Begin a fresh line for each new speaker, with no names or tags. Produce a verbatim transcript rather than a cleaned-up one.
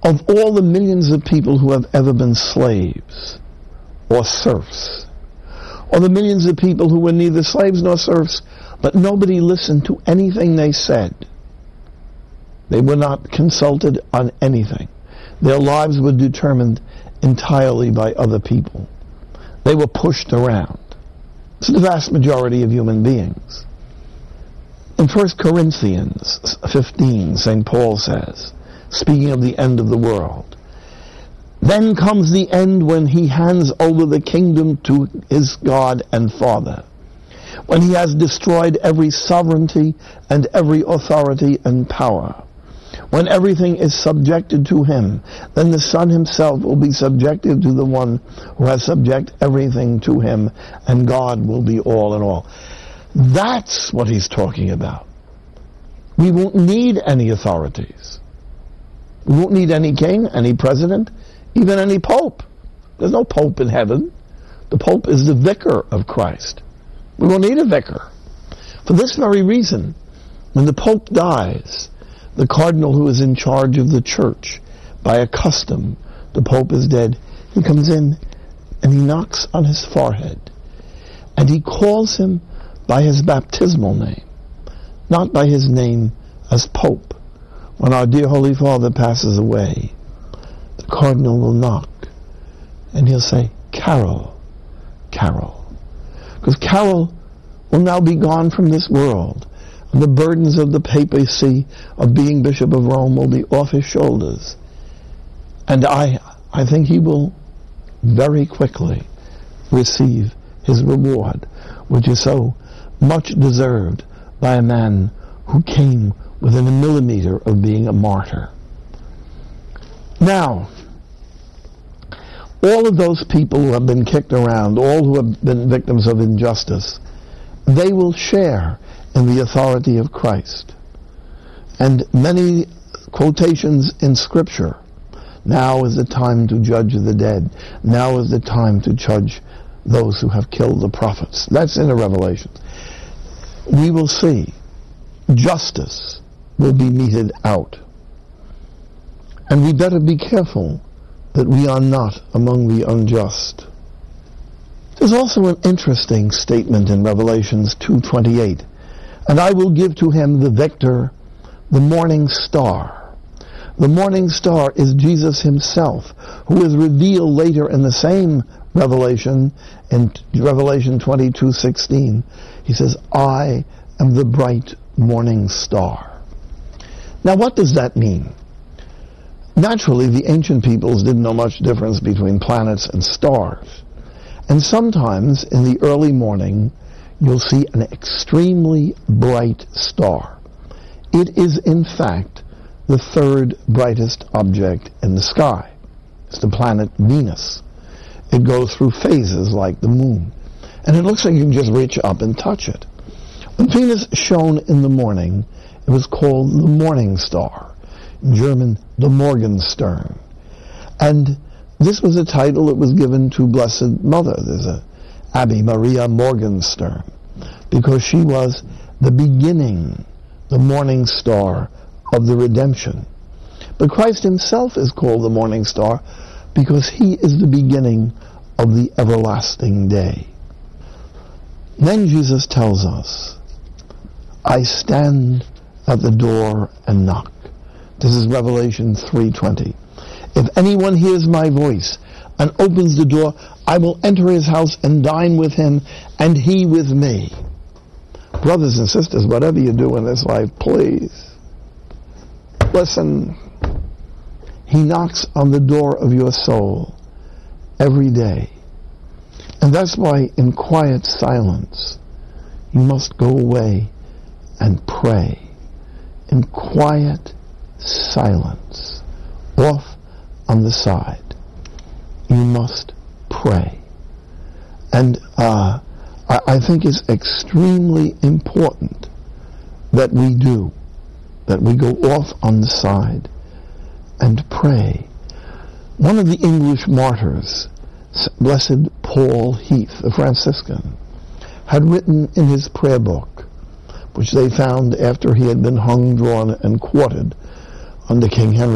Of all the millions of people who have ever been slaves or serfs, or the millions of people who were neither slaves nor serfs, but nobody listened to anything they said. They were not consulted on anything. Their lives were determined entirely by other people. They were pushed around. It's the vast majority of human beings. In First Corinthians fifteen, Saint Paul says, speaking of the end of the world, "Then comes the end when he hands over the kingdom to his God and Father, when he has destroyed every sovereignty and every authority and power. When everything is subjected to him, then the Son himself will be subjected to the one who has subject everything to him, and God will be all in all." That's what he's talking about. We won't need any authorities. We won't need any king, any president, even any pope. There's no pope in heaven. The pope is the vicar of Christ. We won't need a vicar. For this very reason, when the pope dies, the cardinal who is in charge of the church, by a custom, the pope is dead, he comes in and he knocks on his forehead and he calls him by his baptismal name, not by his name as pope. When our dear Holy Father passes away, the cardinal will knock and he'll say, "Carol, Carol." Because Carol will now be gone from this world, and the burdens of the papacy of being Bishop of Rome will be off his shoulders. And I, I think he will very quickly receive his reward, which is so much deserved by a man who came within a millimeter of being a martyr. Now, all of those people who have been kicked around, all who have been victims of injustice, they will share in the authority of Christ. And many quotations in Scripture, "Now is the time to judge the dead. Now is the time to judge those who have killed the prophets." That's in the Revelation. We will see justice will be meted out. And we better be careful that we are not among the unjust. There's also an interesting statement in Revelations two twenty-eight. "And I will give to him, the victor, the morning star." The morning star is Jesus himself, who is revealed later in the same revelation, in Revelation twenty-two sixteen. He says, "I am the bright morning star." Now what does that mean? Naturally, the ancient peoples didn't know much difference between planets and stars. And sometimes in the early morning, you'll see an extremely bright star. It is, in fact, the third brightest object in the sky. It's the planet Venus. It goes through phases like the moon. And it looks like you can just reach up and touch it. When Venus shone in the morning, it was called the morning star. In German, the Morgenstern. And this was a title that was given to Blessed Mother. There's a Abbey, Maria Morgenstern, because she was the beginning, the morning star of the redemption. But Christ himself is called the morning star because he is the beginning of the everlasting day. Then Jesus tells us, "I stand at the door and knock." This is Revelation three twenty. "If anyone hears my voice and opens the door, I will enter his house and dine with him, and he with me." Brothers and sisters, whatever you do in this life, please listen. He knocks on the door of your soul every day. And that's why in quiet silence you must go away and pray. In quiet silence, off on the side, you must pray. And uh, I, I think it's extremely important that we do, that we go off on the side and pray. One of the English martyrs, Blessed Paul Heath, a Franciscan, had written in his prayer book, which they found after he had been hung, drawn, and quartered under King Henry